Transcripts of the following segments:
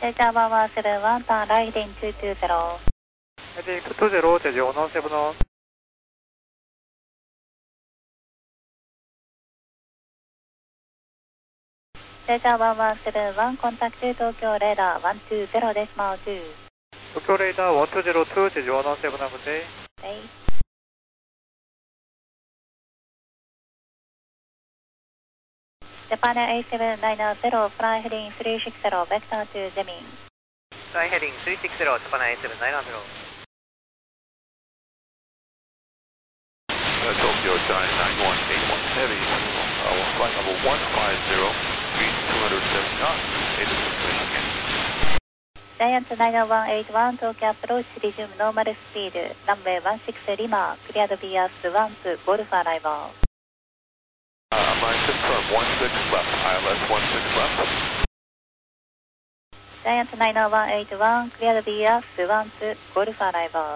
Delta 1171, turn right heading 220. Heading 220, Jeju 170. Delta 1171, contact Tokyo radar 120.2. Tokyo radar 1202, Jeju 170, good day. Okay. Japan A7990, fly heading 360, vector to Deming. Fly heading 360, Japan A7990. Tokyo Giant 9181 Heavy, flight number 150, speed 270 knots, 8 again. Giant 90181, Tokyo approach, resume normal speed, runway 16 Lima, cleared via Swamp, Golf arrival. Mine confirm, 16 left, ILS 16 left. Giant 90181, cleared via Swamp, Golf arrival.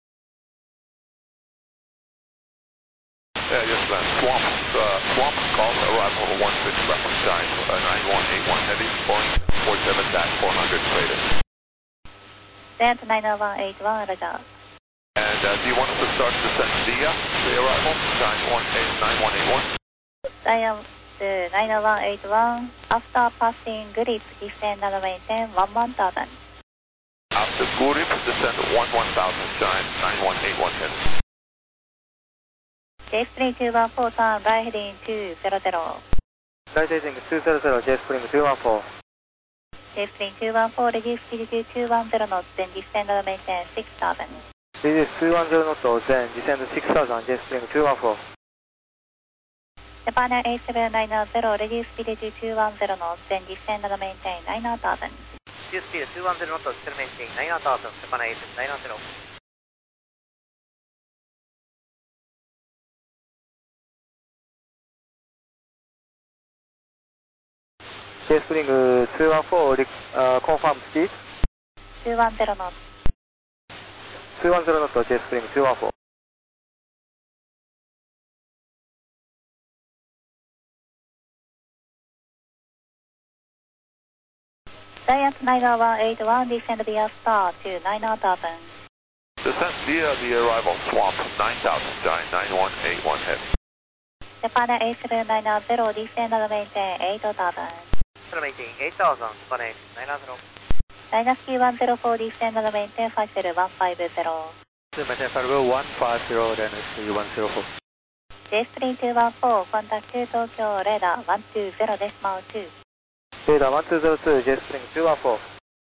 Yes, ma'am. Swamp, call arrival 16 left, Giant 9181 Heavy, Boeing 47-400 freighter. Giant 90181, roger. And do you want us to start descent via the arrival, Giant 9181? Giant 90181, after passing grip, descend and maintain 11,000. After grip, descend 11,000, Giant 9181 Heavy. J-Spring 214, turn right heading 200. Right heading 200, J-Spring 214. J-Spring 214, reduce speed to 210 knots, then descend and maintain 6,000. Reduce 210 knots, then descend 6,000, J-Spring 214. Japan A7990, reduce speed to 210 knots, then descend and maintain 9,000. Reduce speed 210 knots, still maintain 9,000, Japan A7990. J-Spring 214, confirm speed. 210 knots. 210 knots, J-Spring 214. Giant 90181, descend via Star to 9,000. Descent via the arrival, Swamp 9000, Giant 9181 Heavy. Japan A7990, descend and maintain 8,000. Still maintain 8,000, Japan A7990. Minus Q104, descend and maintain 50150. Still maintain 50150, then Q104. J-Spring 214, contact Tokyo radar 120.2. Radar 1202, J-Spring 214.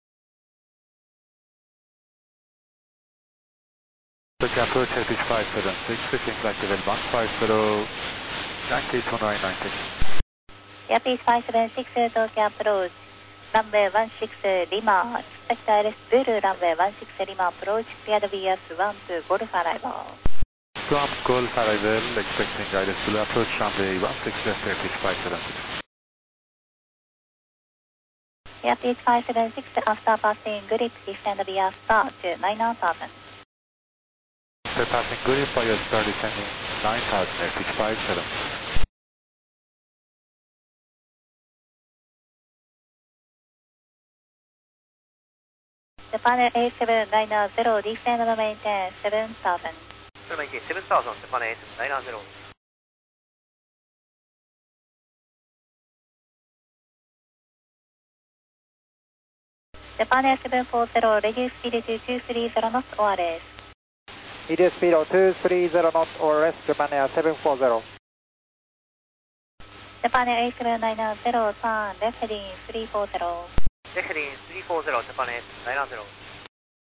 Tokyo approach Airfish 576, switching flight level 150, 90 to 990. Airfish 576, Tokyo approach, runway 16 Lima, expect ILS Blue, runway 16 Lima approach, cleared via Swamp, Golf arrival. Swamp Golf arrival, expecting ILS Blue approach runway 16 left Airfish 576. Airfish 576, after passing grip, descend via Star to 9,000. After passing grip, fire start descending 9,000 Airfish 576. Japan A7990, descend and maintain 7,000. Still maintain 7,000, Japan A7990. Japan A740, reduce speed to 230 knots ORS. Reduce speed of 230 knots or less, Japan Air 740. Japan A790, turn left heading 340. Left heading 340, Japan A7990.